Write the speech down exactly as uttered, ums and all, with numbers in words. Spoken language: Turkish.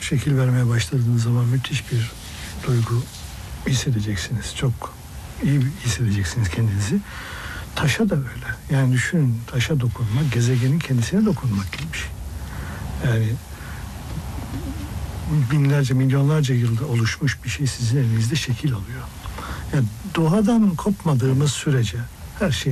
şekil vermeye başladığınız zaman müthiş bir duygu hissedeceksiniz. Çok iyi hissedeceksiniz kendinizi. Taşa da öyle. Yani düşünün, taşa dokunmak, gezegenin kendisine dokunmak gibi bir şey. Yani binlerce, milyonlarca yılda oluşmuş bir şey sizin elinizde şekil alıyor. Yani doğadan kopmadığımız sürece her şey